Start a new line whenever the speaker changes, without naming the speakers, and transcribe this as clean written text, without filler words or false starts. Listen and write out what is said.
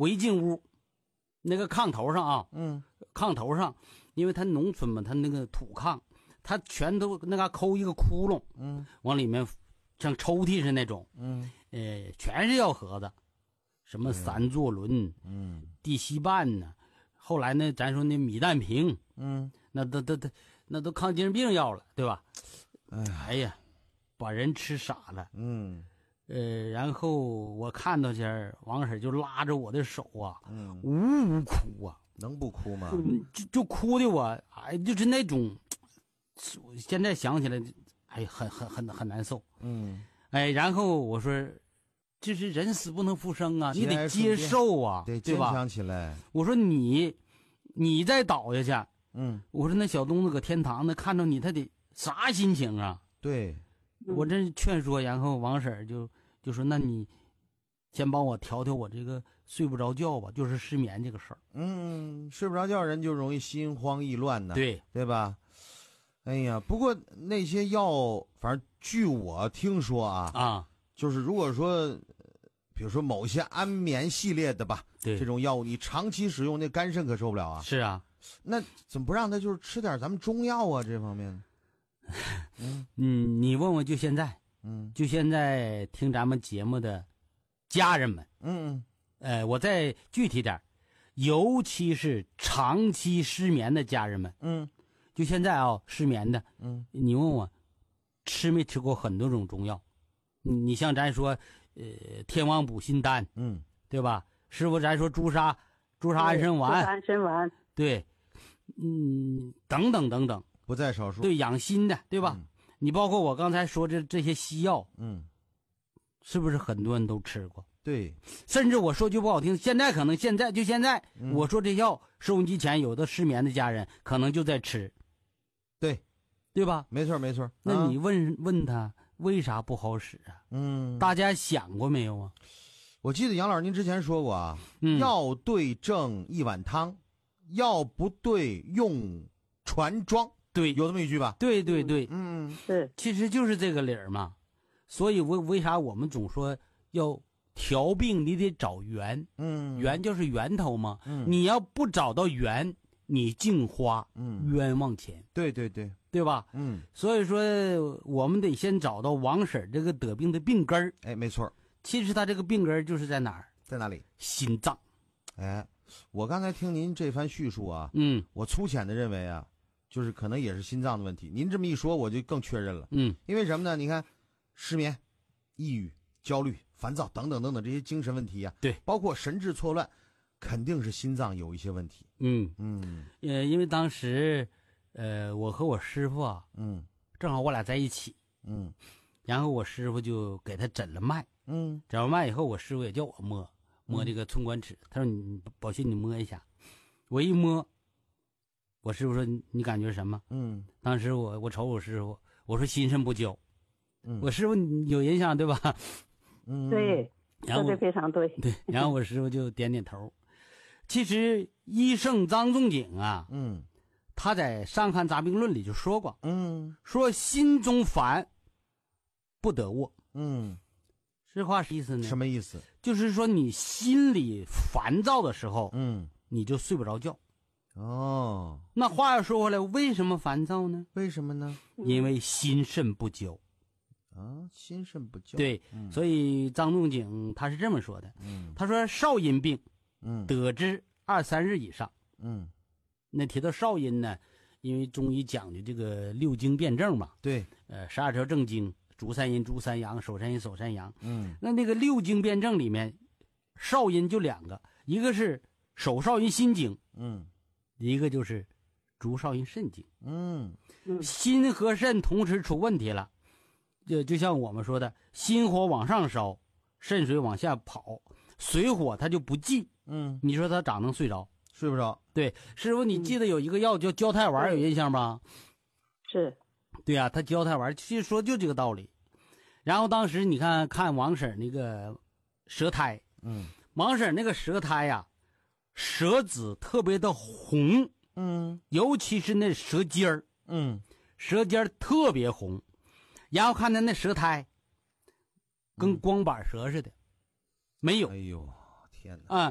我一进屋，那个炕头上啊，炕头上，因为他农村嘛，他那个土炕，他全都那嘎抠一个窟窿，往里面像抽屉似的那种，全是药盒子，什么三唑仑，地西泮呢，后来呢，咱说那米氮平，那都抗精神病药了，对吧？哎呀，把人吃傻了，然后我看到前王婶就拉着我的手啊，呜呜哭啊，
能不哭吗？
就哭的我，哎，就是那种，现在想起来，哎，很难受，哎，然后我说，这是人死不能复生啊，你得接受啊，
得
对吧？
坚强起来。
我说你再倒下去，我说那小东子搁天堂呢，看着你他得啥心情啊？
对，
我这劝说，然后王婶就说，那你先帮我调调我这个睡不着觉吧，就是失眠这个事儿。
睡不着觉人就容易心慌意乱呢，对吧？哎呀，不过那些药，反正据我听说啊，就是如果说，比如说某些安眠系列的吧，这种药物你长期使用，那肝肾可受不了啊。
是啊，
那怎么不让他就是吃点咱们中药啊？这方面，
你问问就现在，就现在听咱们节目的家人们，我再具体点，尤其是长期失眠的家人们，就现在啊，失眠的，你问我吃没吃过很多种中药？你像咱说，天王补心丹，对吧？师傅咱说朱砂安神丸，
安神丸，
对，等等等等，
不在少数。
对，养心的，对吧？你包括我刚才说这些西药，是不是很多人都吃过？
对，
甚至我说句不好听，现在我说这药，收音机前有的失眠的家人可能就在吃，对吧？
没错没错。
那你问他为啥不好使啊？大家想过没有啊？
我记得杨老师您之前说过啊，药对症一碗汤，药不对用船装，
对，
有这么一句吧？
对，
对，
其实就是这个理儿嘛。所以为啥我们总说要调病，你得找源，源就是源头嘛。你要不找到源，你净花，冤枉钱。对吧？所以说我们得先找到王婶这个得病的病根儿。
哎，没错。
其实他这个病根儿就是在哪儿？
在哪里？
心脏。
哎，我刚才听您这番叙述啊，我粗浅的认为啊，就是可能也是心脏的问题。您这么一说，我就更确认了。因为什么呢？你看，失眠、抑郁、焦虑、烦躁等等等等这些精神问题啊，
对，
包括神志错乱，肯定是心脏有一些问题。
因为当时，我和我师傅啊，正好我俩在一起，然后我师傅就给他诊了脉，诊完脉以后，我师傅也叫我摸这个寸关尺，他说你宝信你摸一下，我一摸，我师傅说你感觉什么？当时我瞅我师傅，我说心肾不交，我师傅有印象对吧？
对，说的非常对。
对，然后我师傅就点点头。其实医圣张仲景啊，他在《伤寒杂病论》里就说过，说心中烦，不得卧。这话是意思呢？
什么意思？
就是说你心里烦躁的时候，你就睡不着觉。那话要说回来，为什么烦躁呢？
为什么呢？
因为心肾不交。
心肾不交。
对，所以张仲景他是这么说的，他说少阴病，得之2-3日以上。那提到少阴呢，因为中医讲究这个6经辩证嘛，
对
，12条正经，足三阴足三阳，手三阴手三阳。那个6经辩证里面，少阴就2个，一个是手少阴心经，一个就是足少阴肾经。心和肾同时出问题了，就像我们说的，心火往上烧，肾水往下跑，水火它就不济。你说他咋能睡着？
睡不着。
对，师傅，你记得有一个药叫焦太丸，有印象吧？
是。
对啊，他焦太丸其实说就这个道理。然后当时你看王婶那个舌苔，王婶那个舌苔呀，舌质特别的红，尤其是那舌尖儿，舌尖儿特别红。然后看他那舌苔，跟光板舌似的，没有。
哎呦，天哪！